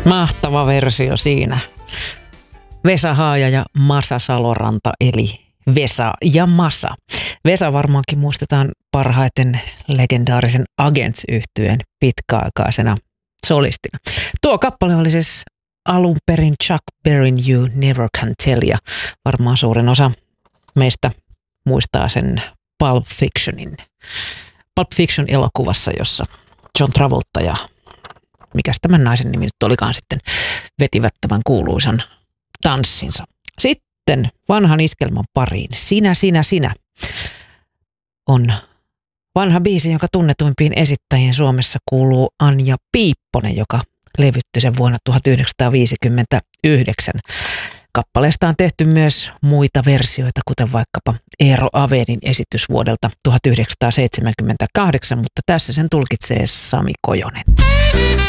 Mahtava versio siinä. Vesa Haaja ja Masa Saloranta, eli Vesa ja Masa. Vesa varmaankin muistetaan parhaiten legendaarisen Agents-yhtyeen pitkäaikaisena solistina. Tuo kappale oli siis alun perin Chuck Berryn You Never Can Tell, ja varmaan suurin osa meistä muistaa sen Pulp Fiction elokuvassa, jossa John Travolta ja mikäs tämän naisen nimi nyt olikaan sitten vetivät tämän kuuluisan tanssinsa. Sitten vanhan iskelman pariin Sinä on vanha biisi, jonka tunnetuimpiin esittäjiin Suomessa kuuluu Anja Piipponen, joka levyttyi sen vuonna 1959. Kappaleesta on tehty myös muita versioita, kuten vaikkapa Eero Avenin esitys vuodelta 1978, mutta tässä sen tulkitsee Sami Kojonen.